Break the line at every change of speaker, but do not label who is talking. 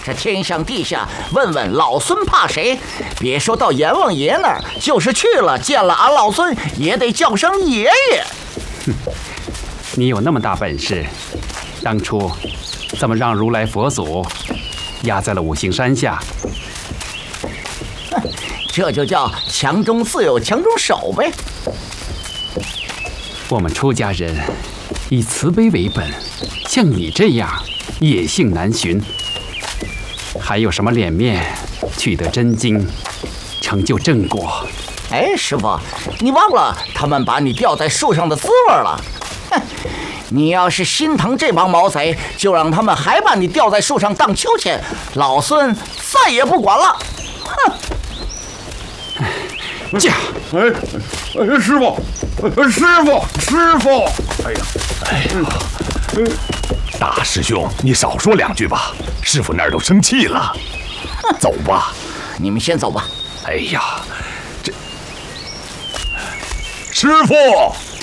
这天上地下，问问老孙怕谁？别说到阎王爷那儿，就是去了见了俺老孙，也得叫声爷爷。
哼，你有那么大本事，当初怎么让如来佛祖压在了五行山下？
这就叫强中自有强中手呗。
我们出家人以慈悲为本，像你这样野性难寻，还有什么脸面取得真经，成就正果？
哎，师傅，你忘了他们把你吊在树上的滋味了？哼，你要是心疼这帮毛贼，就让他们还把你吊在树上荡秋千，老孙再也不管了。哼！
驾！
师傅，师傅！哎呀，
大师兄，你少说两句吧，师傅那儿都生气了。走吧，
你们先走吧。
哎呀，这师傅。